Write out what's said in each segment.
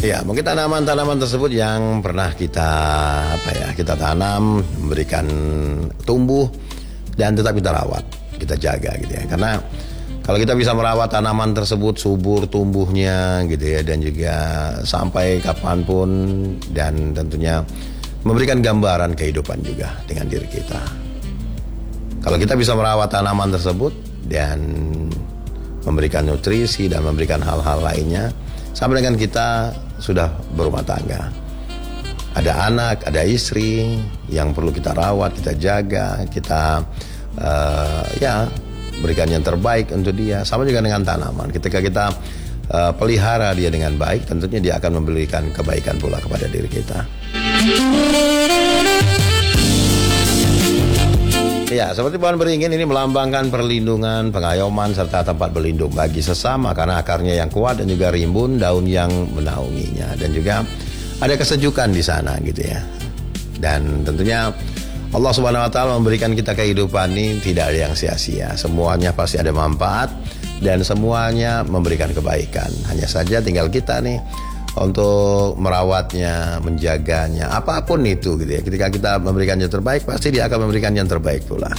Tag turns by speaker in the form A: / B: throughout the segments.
A: Ya, mungkin tanaman-tanaman tersebut yang pernah kita tanam, memberikan tumbuh dan tetap kita rawat, kita jaga gitu ya. Karena kalau kita bisa merawat tanaman tersebut subur tumbuhnya gitu ya, dan juga sampai kapanpun, dan tentunya memberikan gambaran kehidupan juga dengan diri kita. Kalau kita bisa merawat tanaman tersebut dan memberikan nutrisi dan memberikan hal-hal lainnya, sampai dengan kita sudah berumah tangga, ada anak, ada istri yang perlu kita rawat, kita jaga, kita berikan yang terbaik untuk dia. Sama juga dengan tanaman, ketika kita pelihara dia dengan baik, tentunya dia akan memberikan kebaikan pula kepada diri kita. Ya, seperti pohon beringin ini melambangkan perlindungan, pengayoman, serta tempat berlindung bagi sesama karena akarnya yang kuat dan juga rimbun daun yang menaunginya, dan juga ada kesejukan di sana gitu ya. Dan tentunya Allah Subhanahu wa taala memberikan kita kehidupan ini tidak ada yang sia-sia. Semuanya pasti ada manfaat dan semuanya memberikan kebaikan. Hanya saja tinggal kita nih untuk merawatnya, menjaganya, apapun itu gitu ya. Ketika kita memberikan yang terbaik, pasti dia akan memberikan yang terbaik pula.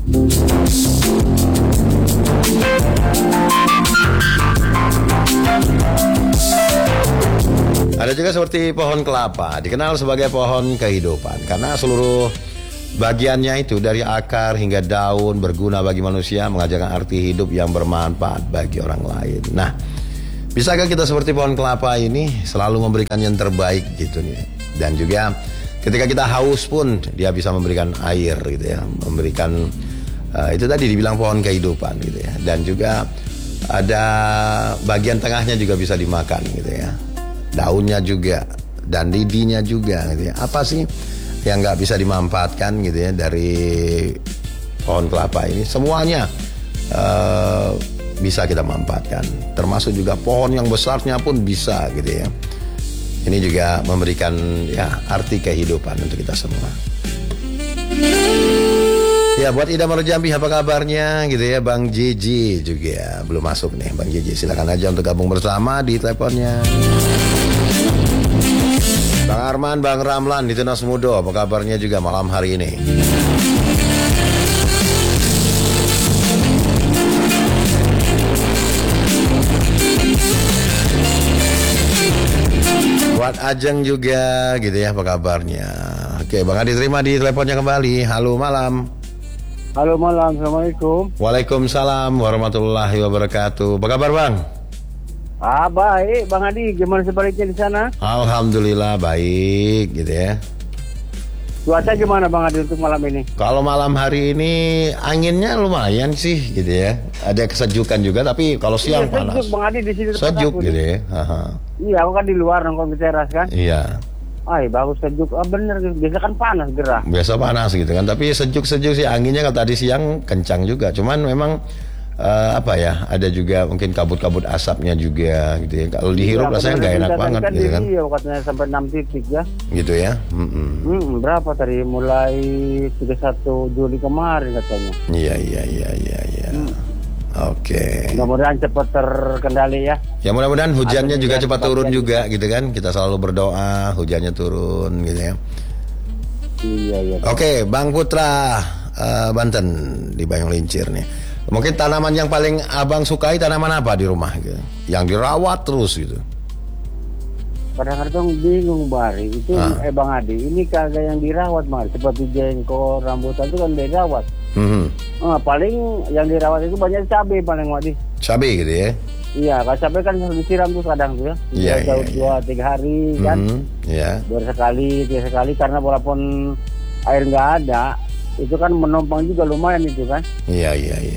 A: Ada juga seperti pohon kelapa, dikenal sebagai pohon kehidupan karena seluruh bagiannya itu dari akar hingga daun berguna bagi manusia, mengajarkan arti hidup yang bermanfaat bagi orang lain. Nah, bisakah kita seperti pohon kelapa ini selalu memberikan yang terbaik gitu nih? Dan juga ketika kita haus pun dia bisa memberikan air gitu ya, memberikan itu tadi dibilang pohon kehidupan gitu ya. Dan juga ada bagian tengahnya juga bisa dimakan gitu ya, daunnya juga dan lidinya juga gitu ya. Apa sih yang nggak bisa dimanfaatkan gitu ya dari pohon kelapa ini? Semuanya bisa kita manfaatkan, termasuk juga pohon yang besarnya pun bisa gitu ya. Ini juga memberikan ya arti kehidupan untuk kita semua. Ya, buat Ida Marjambi, apa kabarnya gitu ya? Bang Jiji juga belum masuk nih. Bang Jiji silakan aja untuk gabung bersama di teleponnya. Bang Arman, Bang Ramlan di Tunas Mudo, apa kabarnya juga malam hari ini? Buat Ajeng juga gitu ya, apa kabarnya? Oke, Bang Adi terima di teleponnya kembali. Halo malam.
B: Halo malam, Assalamualaikum.
A: Waalaikumsalam warahmatullahi wabarakatuh. Apa kabar Bang?
B: Baik, Bang Adi, gimana sebaliknya di sana?
A: Alhamdulillah baik gitu ya.
B: Cuaca gimana Bang Adi untuk malam ini?
A: Kalau malam hari ini anginnya lumayan sih gitu ya. Ada kesejukan juga, tapi kalau siang panas.
B: Sejuk Bang Adi di sini.
A: Sejuk gitu ya.
B: Iya, aku kan di luar nongkrong di teras kan.
A: Iya.
B: Bagus sejuk. Bener, biasa kan panas gerah.
A: Biasa panas gitu kan, tapi sejuk-sejuk sih, anginnya kalau tadi siang kencang juga. Cuman memang ada juga mungkin kabut-kabut asapnya juga gitu ya. Kalau dihirup rasanya nggak enak banget gitu kan.
B: Iya, katanya sampai 6 titik ya.
A: Gitu ya.
B: Berapa tadi mulai 31 Juli kemarin katanya.
A: Iya. Oke.
B: Mudah-mudahan cepat terkendali ya.
A: Ya mudah-mudahan hujannya juga cepat turun juga gitu kan. Kita selalu berdoa hujannya turun gitu ya.
B: Iya.
A: Oke, Bang Putra Banten di Bayung Lincir nih. Mungkin tanaman yang paling abang sukai tanaman apa di rumah gitu? Yang dirawat terus gitu.
B: Kadang-kadang bingung Bari itu Bang Adi, ini kagak yang dirawat Bang, seperti jengkol, rambutan itu kan dirawat. Paling yang dirawat itu banyak cabai paling Wadi.
A: Cabai gitu ya?
B: Iya, kalau cabai kan harus disiram tuh kadang tuh ya. Iya. 2-3 hari kan.
A: Iya.
B: 2 sekali, 3 sekali, karena walaupun air nggak ada, itu kan menumpang juga lumayan itu kan.
A: Iya.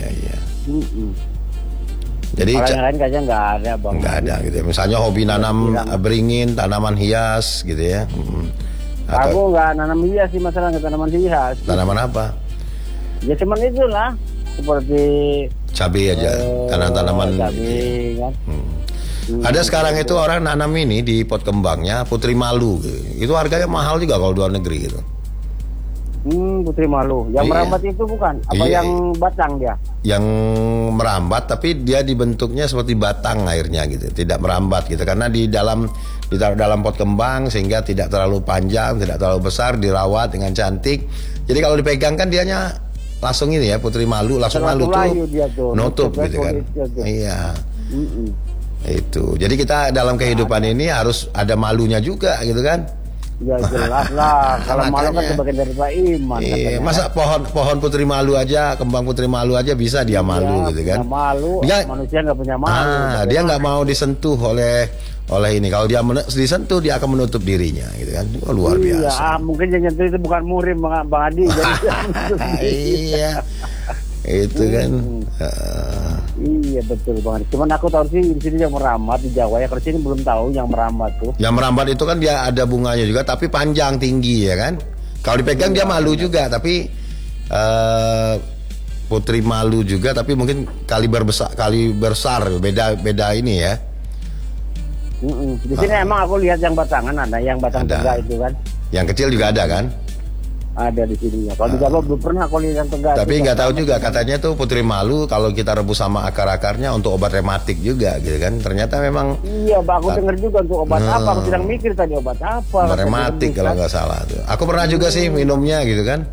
A: Jadi
B: kalau yang lain kayaknya nggak ada Bang.
A: Nggak ada gitu ya. Misalnya hobi nanam beringin, tanaman hias gitu ya.
B: Aku nggak nanam hias sih, masalahnya tanaman hias.
A: Tanaman apa?
B: Ya cuman itulah, seperti
A: cabai aja, tanaman
B: cabai kan.
A: Ada sekarang itu orang nanam ini di pot kembangnya Putri Malu gitu. Itu harganya mahal juga kalau luar negeri gitu.
B: putri malu. Yang merambat itu bukan? Apa yang batang dia?
A: Yang merambat tapi dia dibentuknya seperti batang airnya gitu, tidak merambat gitu. Karena ditaruh dalam pot kembang sehingga tidak terlalu panjang, tidak terlalu besar, dirawat dengan cantik. Jadi kalau dipegang kan dianya langsung ini ya, putri malu, langsung malu tuh nutup gitu kan. Iya. Itu. Jadi kita dalam kehidupan ini harus ada malunya juga gitu kan.
B: Ya jelas lah. Kalau malu kan sebagian dari iman.
A: Iya, masa pohon putri malu aja, kembang putri malu aja bisa dia malu gitu kan?
B: Malu. Manusia nggak punya malu.
A: Dia nggak mau disentuh oleh ini. Kalau dia disentuh dia akan menutup dirinya gitu kan? Luar biasa.
B: Mungkin yang nyentuh itu bukan murim Bang Adi.
A: Iya. Itu kan.
B: Iya betul banget. Cuman aku tahu sih di sini yang merambat di Jawa ya. Kalau sini belum tahu yang merambat tuh.
A: Yang merambat itu kan dia ada bunganya juga, tapi panjang tinggi ya kan. Kalau dipegang dia malu juga, tapi putri malu juga, tapi mungkin kaliber besar, beda ini ya.
B: Di sini emang aku lihat yang batangan ada, yang batang tegak itu kan.
A: Yang kecil juga ada kan?
B: Ada di sini ya. Kalau di Jawa belum pernah aku lihat yang tegak.
A: Tapi nggak tahu juga, katanya tuh putri malu kalau kita rebus sama akar-akarnya untuk obat rematik juga gitu kan. Ternyata memang.
B: Iya, aku dengar juga untuk obat apa. Aku sedang mikir tadi obat apa.
A: Obat rematik kalau nggak salah tuh. Aku pernah juga sih minumnya gitu kan.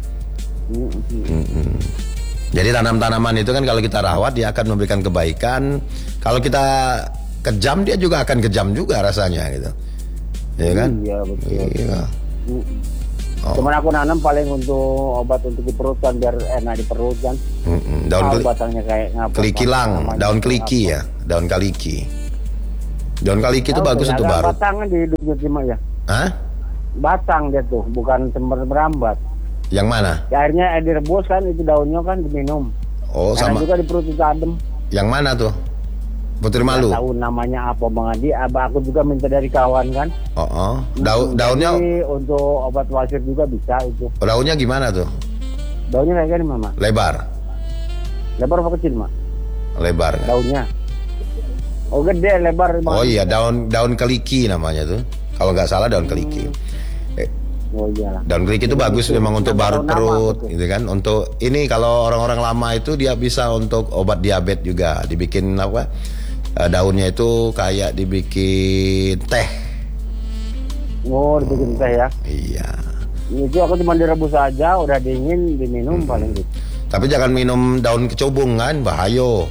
A: Jadi tanam-tanaman itu kan kalau kita rawat dia akan memberikan kebaikan. Kalau kita kejam dia juga akan kejam juga rasanya gitu. Ya kan?
B: Iya betul.
A: Iya.
B: Cuman aku nanam paling untuk obat untuk di perut kan biar enak di perut kan.
A: Daun
B: batangnya kayak ngapa?
A: Kelikilang, daun keliki ya, daun kaliki. Daun kaliki itu bagus untuk baru.
B: Batangnya di cima ya.
A: Hah?
B: Batang dia tuh, bukan merambat.
A: Yang mana?
B: Ya, akhirnya direbus kan itu daunnya kan diminum.
A: Oh, sama.
B: Juga di perut itu adem.
A: Yang mana tuh? Putri malu.
B: Tahu namanya apa Bang Adi? Aku juga minta dari kawan kan.
A: Daunnya
B: untuk obat wasir juga bisa itu.
A: Daunnya gimana tuh?
B: Daunnya kayak gini Mama.
A: Lebar.
B: Lebar apa kecil Mak?
A: Lebar.
B: Daunnya. Oh gede lebar.
A: Oh iya daun keliki namanya tuh. Kalau nggak salah daun keliki.
B: Oh iyalah.
A: Daun keliki itu bagus memang untuk barut perut, gitu kan. Untuk ini kalau orang-orang lama itu dia bisa untuk obat diabetes juga. Dibikin apa? Daunnya itu kayak dibikin teh.
B: Oh, dibikin teh ya?
A: Iya.
B: Itu aku cuma direbus aja, udah dingin diminum paling gitu.
A: Tapi jangan minum daun kecubung kan, bahaya.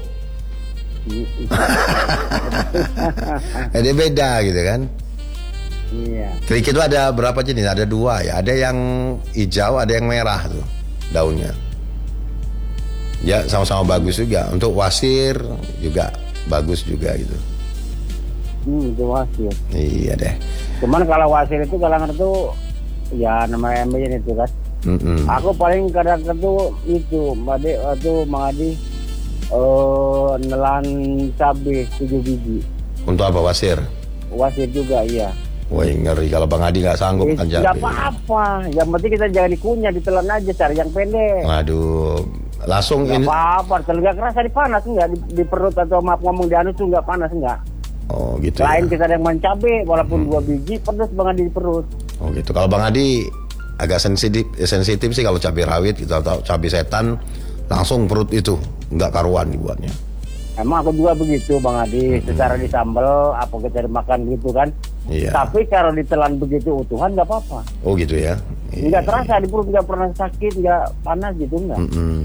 A: Dia beda gitu kan.
B: Iya.
A: Keliki itu ada berapa jenis? Ada 2 ya. Ada yang hijau, ada yang merah tuh daunnya. Ya sama-sama bagus juga. Untuk wasir juga bagus juga gitu.
B: Itu wasir.
A: Iya deh.
B: Cuman kalau wasir itu kalangan itu ya nama MBN itu kan. Aku paling kadang-kadang tuh itu Mang Adi nelan cabai 7 biji.
A: Untuk apa wasir?
B: Wasir juga iya.
A: Wah ngeri kalau Bang Adi nggak sanggup kan cabai.
B: Nggak apa-apa. Yang penting kita jangan dikunyah, ditelan aja cari yang pendek.
A: Waduh. Langsung
B: nggak apa-apa, telinga kerasa panas enggak di perut atau maaf ngomong di anus tuh nggak panas enggak.
A: Oh gitu.
B: Lain kita ada yang main cabai walaupun 2 biji pedas Bang Adi di perut.
A: Oh gitu. Kalau Bang Adi agak sensitif sih kalau cabai rawit gitu atau cabai setan langsung perut itu nggak karuan dibuatnya.
B: Emang aku juga begitu Bang Adi, secara disambel apa kita dimakan gitu kan.
A: Iya.
B: Tapi kalau ditelan begitu utuhan nggak apa-apa.
A: Oh gitu ya.
B: Nggak terasa di perut, nggak pernah sakit, nggak panas gitu nggak.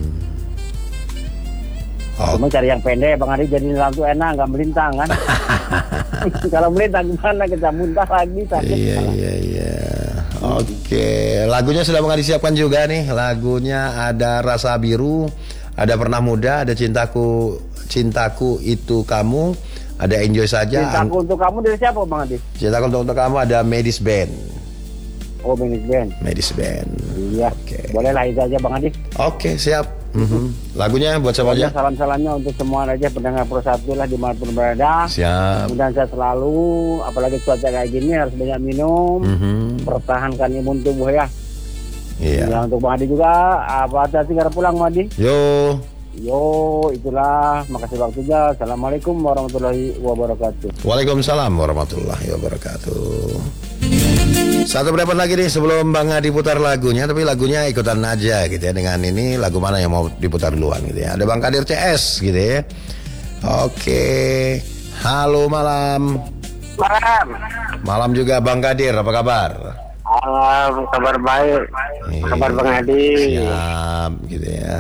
B: Cuma cari yang pendek Bang Adi, jadi nelan tuh enak, nggak melintang kan. Kalau melintang gimana, kita muntah lagi sakit.
A: Iya. Oke, lagunya sudah Bang Adi siapkan juga nih. Lagunya ada Rasa Biru, ada Pernah Muda, ada Cintaku Itu Kamu, ada Enjoy Saja.
B: Cintaku Untuk Kamu dari siapa Bang Adi?
A: Cintaku Untuk Kamu ada Medis Band.
B: Oh Medis Band. Iya.
A: Oke.
B: Boleh lah itu aja Bang Adi.
A: Oke siap. Lagunya buat siapa aja?
B: Salam-salamnya untuk semua aja pendengar Pro 1 lah dimanapun berada.
A: Siap.
B: Mudah saya selalu, apalagi cuaca kayak gini harus banyak minum, pertahankan imun tubuh ya.
A: Iya.
B: Ya, untuk Bang Adi juga, hati-hati karena pulang Bang Adi.
A: Yo.
B: Yo, itulah. Makasih waktunya. Assalamualaikum warahmatullahi wabarakatuh.
A: Waalaikumsalam warahmatullahi wabarakatuh. Satu pendapat lagi nih sebelum Bang Adi putar lagunya, tapi lagunya ikutan aja gitu ya. Dengan ini lagu mana yang mau diputar duluan gitu ya. Ada Bang Kadir CS gitu ya. Oke. Halo malam. Malam juga Bang Kadir, apa kabar?
B: Kabar baik. Kabar Bang Adi.
A: Siap gitu ya.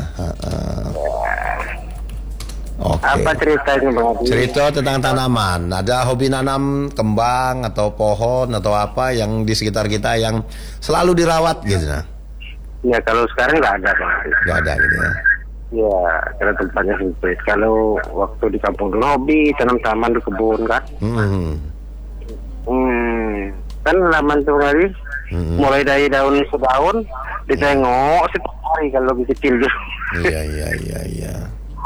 A: Oke.
B: Apa ceritanya Bang Adi?
A: Cerita tentang tanaman. Ada hobi nanam kembang atau pohon atau apa yang di sekitar kita yang selalu dirawat gitu nah?
B: Ya kalau sekarang nggak ada Bang Adi.
A: Nggak ada gitu ya.
B: Ya, karena tempatnya sempit. Kalau waktu di kampung dulu hobi tanam taman di kebun kan. Kan taman tuh kali. Mulai dari daun sedaun ditengok setiap hari kalau lebih kecil dulu.
A: Iya.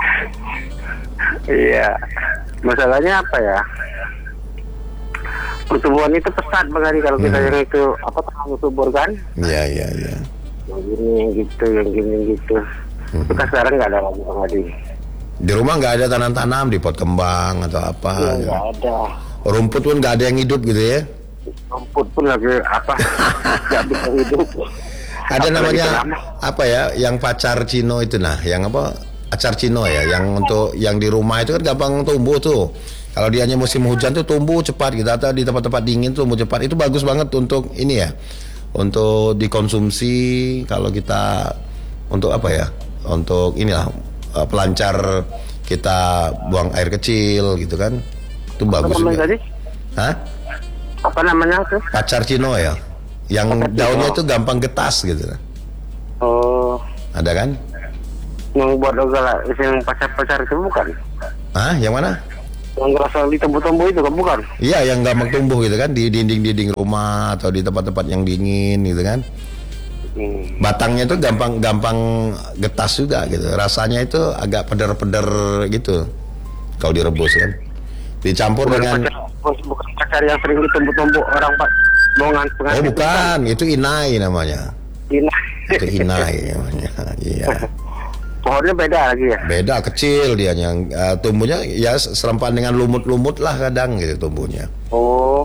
B: Iya. Masalahnya apa ya? Pertumbuhan itu pesat Bang Adi kalau kita yang itu apa tanam subur kan?
A: Iya.
B: Yang gini yang gitu, yang gini yang gitu. Kita sekarang nggak ada lagi Bang Adi.
A: Di rumah nggak ada tanam-tanam di pot kembang atau apa?
B: Iya, nggak ada.
A: Rumput pun nggak ada yang hidup gitu ya?
B: Rumput pun lagi apa? Nggak bisa hidup.
A: Ada namanya apa ya? Yang pacar Cino itu nah, yang apa? Acar Cino ya, yang untuk yang di rumah itu kan gampang tumbuh tuh. Kalau dianya musim hujan tuh tumbuh cepat gitu, atau di tempat-tempat dingin tumbuh cepat. Itu bagus banget untuk ini ya, untuk dikonsumsi kalau kita untuk apa ya? Untuk inilah pelancar kita buang air kecil gitu kan. Itu bagus juga. Hah?
B: Apa namanya tuh?
A: Pacar Cino ya, yang daunnya itu gampang getas gitu.
B: Oh.
A: Ada kan?
B: Yang buat ogala, yang pacar-pacar itu bukan?
A: Hah? Yang mana?
B: Yang ngerasa di tumbuh-tumbuh itu kan bukan?
A: Iya, yang gampang tumbuh gitu kan, di dinding-dinding rumah atau di tempat-tempat yang dingin gitu kan. Batangnya itu gampang getas juga gitu. Rasanya itu agak peder-peder gitu kalau direbus kan. Dicampur dengan
B: bukan pacar yang sering ditumbuh-tumbuh orang Pak bongan pengantin.
A: Oh bukan, itu inai namanya.
B: Inai.
A: Itu inai namanya. Iya.
B: Pohonnya beda lagi ya?
A: Beda, kecil dia yang tumbuhnya ya serempan dengan lumut-lumut lah kadang gitu tumbuhnya.
B: Oh.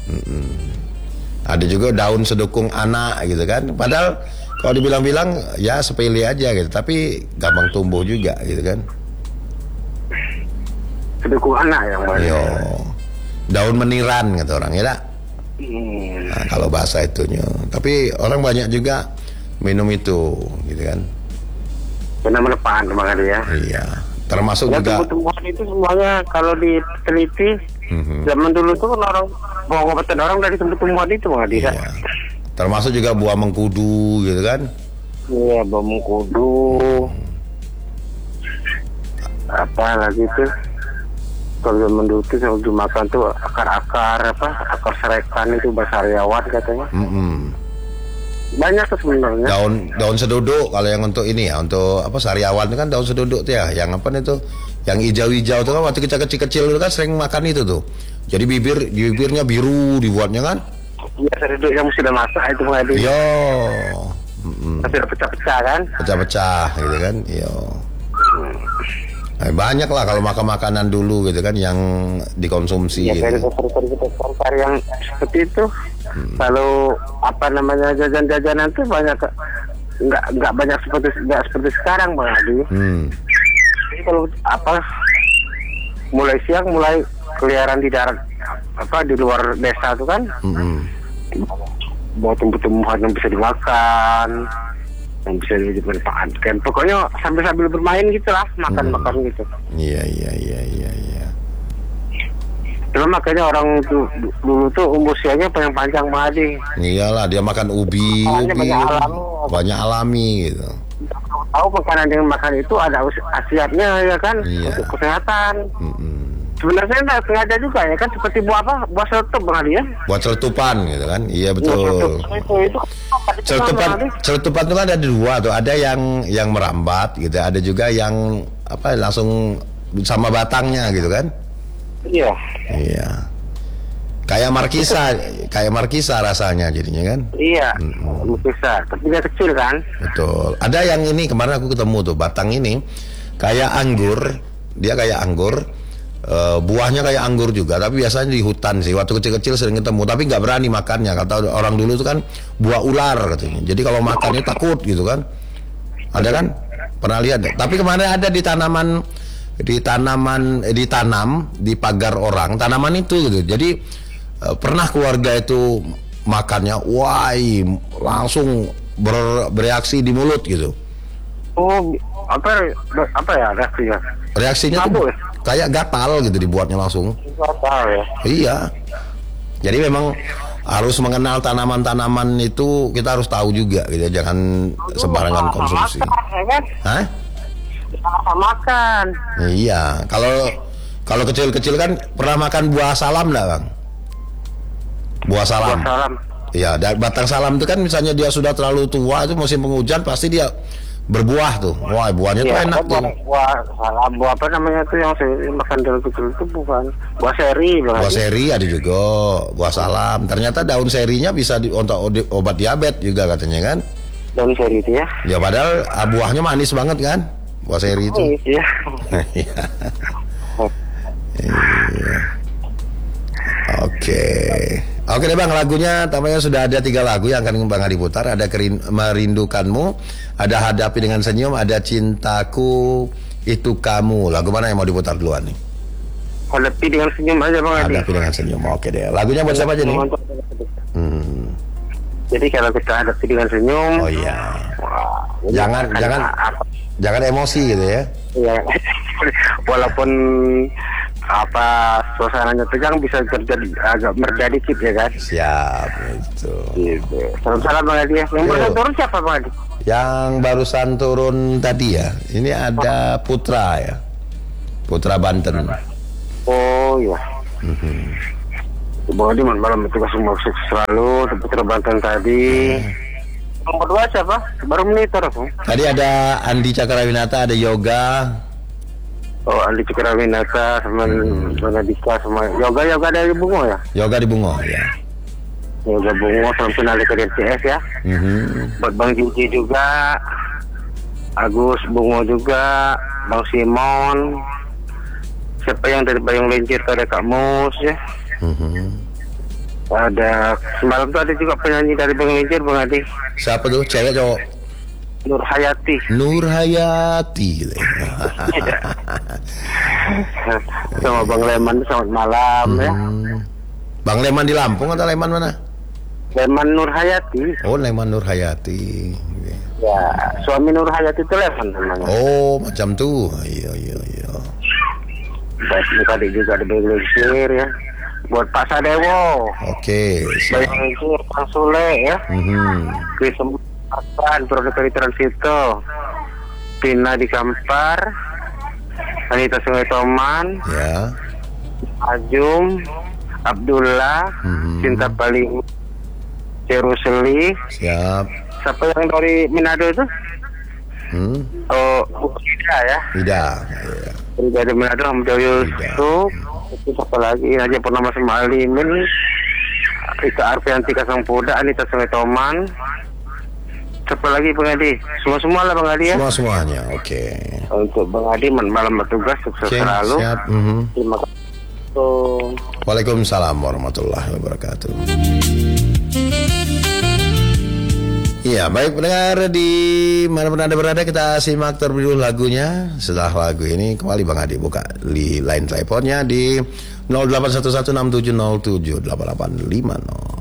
A: Ada juga daun sedukung anak gitu kan. Padahal kalau dibilang-bilang ya sepele aja gitu, tapi gampang tumbuh juga gitu kan.
B: Sedukung anak yang mana?
A: Yo. Daun meniran kata orang ya tak? Nah, kalau bahasa itunya. Tapi orang banyak juga minum itu gitu kan.
B: Benar menepaan Bang Adi ya.
A: Iya. Termasuk
B: ya,
A: juga
B: tumbuh-tumbuhan itu semuanya kalau diteliti zaman dulu tuh kan orang pengobatan orang dari tumbuh-tumbuhan itu Bang Adi.
A: Iya. Termasuk juga buah mengkudu gitu kan.
B: Iya, buah mengkudu. Apa lagi tuh? Kalau zaman dulu tuh kalau dimakan tuh akar-akar apa? Akar serekan itu bahasa Riawan katanya. Banyak tuh sebenarnya.
A: Daun seduduk kalau yang untuk ini ya, untuk apa sariawan itu kan daun seduduk tuh ya. Yang apa itu? Yang hijau-hijau tuh kan waktu kita kecil-kecil itu kan sering makan itu tuh. Jadi bibirnya biru dibuatnya kan?
B: Iya, seduduk yang sudah masak itu Bang Adi.
A: Yo.
B: Tapi udah pecah-pecah kan?
A: Pecah-pecah gitu kan. Yo. Nah, banyak lah kalau makan makanan dulu gitu kan yang dikonsumsi.
B: Ya,
A: gitu.
B: Kayak yang seperti itu. Kalau apa namanya jajan-jajanan tuh banyak nggak banyak seperti sekarang Bang Adi. Jadi kalau apa mulai siang mulai keliaran di darat apa di luar desa tuh kan. Bawa tumbuh-tumbuhan yang bisa dimakan, yang bisa dimanfaatkan. Pokoknya sambil bermain gitulah, makan gitu.
A: Iya.
B: Cuma makanya orang dulu tuh umur usianya panjang Bang Adi.
A: Iyalah dia makan ubi banyak alami gitu.
B: Tahu makanan yang makan itu ada khasiatnya ya kan untuk kesehatan. Sebenarnya nggak sengaja juga ya kan seperti buah apa? Buah seletup Bang Adi ya.
A: Buah celetupan gitu kan. Iya betul. Celetupan itu kan ada dua tuh. Ada yang merambat gitu. Ada juga yang apa langsung sama batangnya gitu kan. Iya. Kayak markisa rasanya jadinya kan.
B: Iya. Markisa, tapi dia kecil kan.
A: Betul. Ada yang ini kemarin aku ketemu tuh batang ini kayak anggur, dia kayak anggur, buahnya kayak anggur juga, tapi biasanya di hutan sih. Waktu kecil-kecil sering ketemu, tapi nggak berani makannya. Kata orang dulu itu kan buah ular katanya. Jadi kalau makannya takut gitu kan. Ada kan? Pernah lihat? Tapi kemarin ada ditanam di pagar orang tanaman itu gitu. Jadi pernah keluarga itu makannya, wah, langsung bereaksi di mulut gitu.
B: Oh, apa ya reaksinya?
A: Reaksinya tuh kayak gatal gitu, dibuatnya langsung.
B: Gatal ya?
A: Iya. Jadi memang harus mengenal tanaman-tanaman itu, kita harus tahu juga gitu, jangan sembarangan konsumsi.
B: Makan, ya kan?
A: Hah?
B: Makan.
A: Iya. Kalau kecil-kecil kan pernah makan buah salam nggak, Bang? Buah salam.
B: Buah salam.
A: Iya, batang salam itu kan misalnya dia sudah terlalu tua, itu musim penghujan pasti dia berbuah tuh. Wah, buahnya tuh enak tuh.
B: Buah salam, buah apa namanya tuh yang saya makan dari kecil itu bukan buah seri.
A: Buah seri ada juga, buah salam. Ternyata daun serinya bisa untuk obat diabetes juga katanya kan?
B: Daun seri itu ya? Ya
A: padahal buahnya manis banget kan? Buah seri itu.
B: Iya.
A: Iya. Oke deh Bang, lagunya tampaknya sudah ada 3 lagu yang akan Bang Adi putar. Ada Merindukanmu, ada Hadapi Dengan Senyum, ada Cintaku Itu Kamu. Lagu mana yang mau diputar duluan nih?
B: Hadapi Dengan Senyum aja Bang Adi.
A: Hadapi Dengan Senyum, oke deh. Lagunya buat siapa aja nih?
B: Jadi kalau kita hadapi dengan senyum.
A: Oh iya. Jangan emosi gitu ya.
B: Iya. Walaupun suasananya tegang bisa terjadi agak mereda dikit ya kan.
A: Siap itu.
B: Gitu. Salam Bang Adi ya. Yang barusan turun siapa Bang Adi?
A: Yang barusan turun tadi ya. Ini ada Putra ya. Putra Banten.
B: Oh iya. Bang Adi malam bertugas semua sukses selalu. Putra Banten tadi. Nomor 2 siapa? Baru monitor aku.
A: Tadi ada Andi Cakrawinata, ada Yoga.
B: Oh, Andi Cakrawinata sama Dika sama Yoga dari Bungo ya? Yoga di Bungo ya. Yoga Bungo sama finale ke DCS ya. Buat Bang Jiji juga, Agus Bungo juga, Bang Simon. Siapa yang dari Bayung Lincir, ada Kak Mus ya. Ada semalam tuh ada juga penyanyi dari Bayung Lincir Bang Adi. Siapa tuh? Cewek cowok? Nur Hayati. Nur Hayati. Sama Bang Leman, selamat malam ya. Bang Leman di Lampung atau Leman mana? Leman Nur Hayati. Oh, Leman Nur Hayati. Ya, suami Nur Hayati itu Leman namanya. Oh, macam tuh. Iya. Baik, ini tadi juga ada Bayung Lincir ya. Buat Pak Sadewo. Oke. Bayung Lincir, Pak Sule ya. Chris Akan, produk dari Transito, Pina di Kampar, Anita Sungai Toman, ya. Ajum, Abdullah, Cinta Paling, Ceruseli. Siap. Siapa yang dari Manado itu? Oh, Ida ya. Ida. Dari Manado, Hamzah Yusuf. Itu siapa lagi? Aja Purnama sama Alimin, Ika Arfianti Kasang Puda, Anita Sungai Toman. Siapa lagi Bang Adi? Semua lah Bang Adi ya? Semuanya, oke. Untuk Bang Adi malam bertugas, sukses selalu. Siap. Terima kasih. Waalaikumsalam warahmatullahi wabarakatuh. Iya, baik pendengar di mana-pun Anda berada, kita simak terlebih dahulu lagunya. Setelah lagu ini kembali Bang Adi buka di line teleponnya di 081167078850.